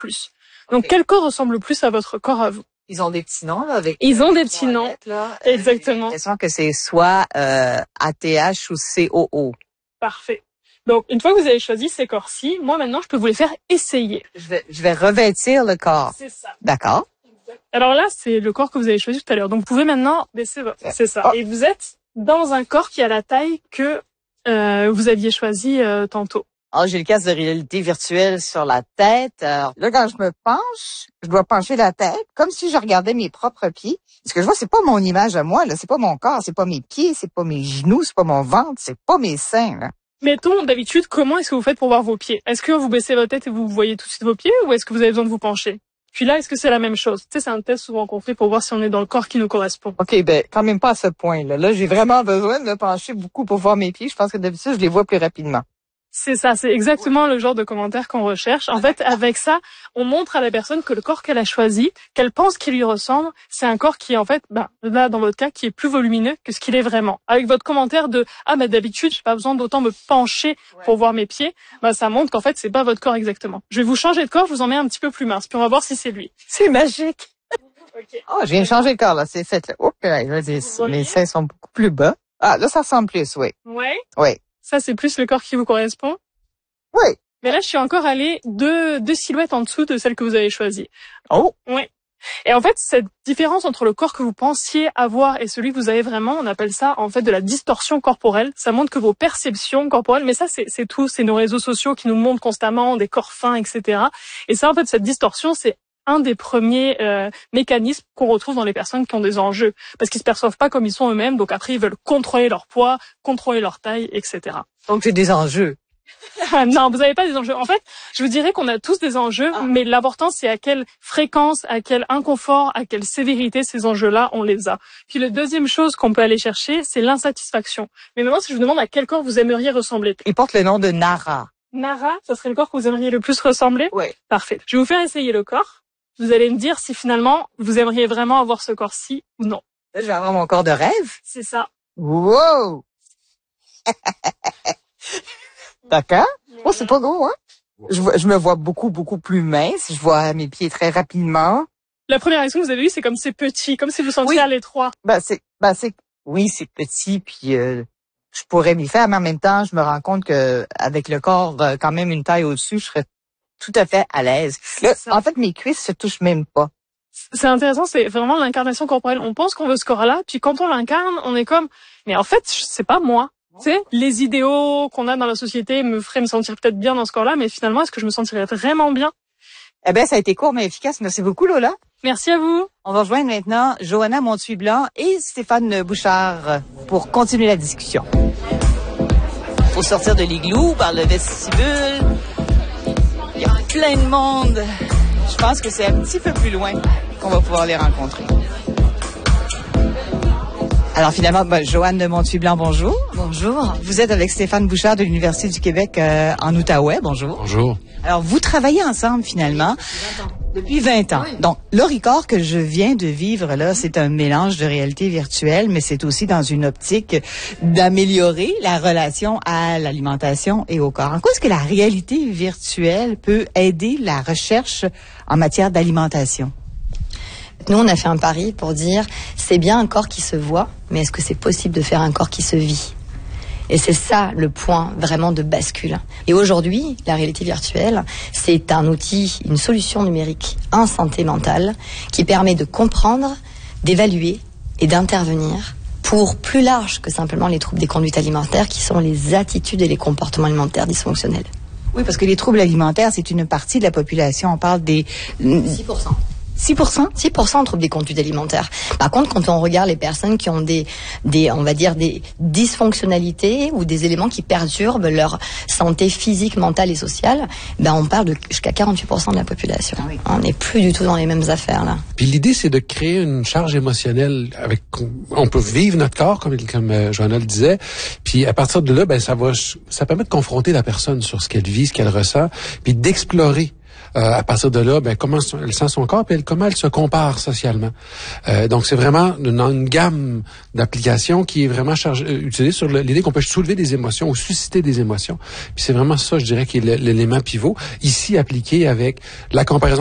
plus. Donc, quel corps ressemble le plus à votre corps à vous? Ils ont des petits noms, là, avec... Ils ont des petits noms. Là. Exactement. J'ai l'impression que c'est soit ATH ou COO. Parfait. Donc, une fois que vous avez choisi ces corps-ci, moi, maintenant, je peux vous les faire essayer. Je vais revêtir le corps. C'est ça. D'accord. Alors là, c'est le corps que vous avez choisi tout à l'heure. Donc, vous pouvez maintenant baisser votre... C'est ça. Oh. Et vous êtes dans un corps qui a la taille que vous aviez choisi tantôt. Ah, j'ai le casque de réalité virtuelle sur la tête. Alors, là, quand je me penche, je dois pencher la tête comme si je regardais mes propres pieds. Ce que je vois, c'est pas mon image à moi, là. C'est pas mon corps, c'est pas mes pieds, c'est pas mes genoux, c'est pas mon ventre, c'est pas mes seins, là. Mettons, d'habitude, comment est-ce que vous faites pour voir vos pieds? Est-ce que vous baissez votre tête et vous voyez tout de suite vos pieds ou est-ce que vous avez besoin de vous pencher? Puis là, est-ce que c'est la même chose? Tu sais, c'est un test souvent qu'on fait pour voir si on est dans le corps qui nous correspond. OK, ben, quand même pas à ce point-là. Là, j'ai vraiment besoin de me pencher beaucoup pour voir mes pieds. Je pense que d'habitude, je les vois plus rapidement. C'est ça, c'est exactement le genre de commentaire qu'on recherche. En fait, avec ça, on montre à la personne que le corps qu'elle a choisi, qu'elle pense qu'il lui ressemble, c'est un corps qui est en fait, là dans votre cas, qui est plus volumineux que ce qu'il est vraiment. Avec votre commentaire de d'habitude, j'ai pas besoin d'autant me pencher pour voir mes pieds, ça montre qu'en fait, c'est pas votre corps exactement. Je vais vous changer de corps, je vous en mets un petit peu plus mince, puis on va voir si c'est lui. C'est magique. Okay. Oh, je viens de changer de corps, là, c'est fait, là. Oh, mes seins sont beaucoup plus bas. Ah, là, ça ressemble plus, oui. Ouais. Oui. Ça, c'est plus le corps qui vous correspond? Oui. Mais là, je suis encore allée deux silhouettes en dessous de celle que vous avez choisie. Oh. Oui. Et en fait, cette différence entre le corps que vous pensiez avoir et celui que vous avez vraiment, on appelle ça, en fait, de la distorsion corporelle. Ça montre que vos perceptions corporelles, mais ça, c'est tout, c'est nos réseaux sociaux qui nous montrent constamment des corps fins, etc. Et ça, en fait, cette distorsion, c'est un des premiers mécanismes qu'on retrouve dans les personnes qui ont des enjeux, parce qu'ils se perçoivent pas comme ils sont eux-mêmes, donc après ils veulent contrôler leur poids, contrôler leur taille, etc. Donc j'ai des enjeux. Non, vous n'avez pas des enjeux. En fait, je vous dirais qu'on a tous des enjeux, mais l'important c'est à quelle fréquence, à quel inconfort, à quelle sévérité ces enjeux-là on les a. Puis la deuxième chose qu'on peut aller chercher, c'est l'insatisfaction. Mais maintenant, si je vous demande à quel corps vous aimeriez ressembler. Il porte le nom de Nara. Nara, ça serait le corps que vous aimeriez le plus ressembler? Oui. Parfait. Je vais vous faire essayer le corps. Vous allez me dire si finalement vous aimeriez vraiment avoir ce corps-ci ou non. Là, je vais avoir mon corps de rêve. C'est ça. Wow! D'accord. Oh, c'est pas gros, hein? Je me vois beaucoup plus mince. Je vois mes pieds très rapidement. La première réaction que vous avez eue, c'est comme c'est petit, comme si vous sentiez à l'étroit. Oui, c'est petit, puis je pourrais m'y faire, mais en même temps, je me rends compte que avec le corps quand même une taille au-dessus, je serais tout à fait à l'aise. Là, en fait, mes cuisses se touchent même pas. C'est intéressant, c'est vraiment l'incarnation corporelle. On pense qu'on veut ce corps-là, puis quand on l'incarne, on est comme, mais en fait, c'est pas moi. Tu sais, les idéaux qu'on a dans la société me feraient me sentir peut-être bien dans ce corps-là, mais finalement, est-ce que je me sentirais vraiment bien? Eh ben, ça a été court mais efficace. Merci beaucoup, Lola. Merci à vous. On va rejoindre maintenant Johanna Montuy-Blanc et Stéphane Bouchard pour continuer la discussion. Faut sortir de l'igloo par le vestibule. Il y a plein de monde. Je pense que c'est un petit peu plus loin qu'on va pouvoir les rencontrer. Alors finalement, Joanne Montuy-Blanc, bonjour. Bonjour. Vous êtes avec Stéphane Bouchard de l'Université du Québec en Outaouais. Bonjour. Bonjour. Alors vous travaillez ensemble finalement depuis 20 ans. Oui. Donc l'Auricor que je viens de vivre là, c'est un mélange de réalité virtuelle, mais c'est aussi dans une optique d'améliorer la relation à l'alimentation et au corps. En quoi est-ce que la réalité virtuelle peut aider la recherche en matière d'alimentation? Nous, on a fait un pari pour dire, c'est bien un corps qui se voit, mais est-ce que c'est possible de faire un corps qui se vit? Et c'est ça le point vraiment de bascule. Et aujourd'hui, la réalité virtuelle, c'est un outil, une solution numérique en santé mentale qui permet de comprendre, d'évaluer et d'intervenir pour plus large que simplement les troubles des conduites alimentaires qui sont les attitudes et les comportements alimentaires dysfonctionnels. Oui, parce que les troubles alimentaires, c'est une partie de la population. On parle des 6%. 6%? 6% troublent des conduites alimentaires. Par contre, quand on regarde les personnes qui ont des on va dire, des dysfonctionnalités ou des éléments qui perturbent leur santé physique, mentale et sociale, on parle de jusqu'à 48% de la population. Ah oui. On n'est plus du tout dans les mêmes affaires, là. Puis l'idée, c'est de créer une charge émotionnelle on peut vivre notre corps, comme Johanna le disait. Puis à partir de là, ça permet de confronter la personne sur ce qu'elle vit, ce qu'elle ressent, puis d'explorer À partir de là, comment elle sent son corps, puis comment elle se compare socialement. Donc, c'est vraiment une gamme d'applications qui est vraiment utilisée sur l'idée qu'on peut soulever des émotions ou susciter des émotions. Puis c'est vraiment ça, je dirais, qui est l'élément pivot. Ici, appliqué avec la comparaison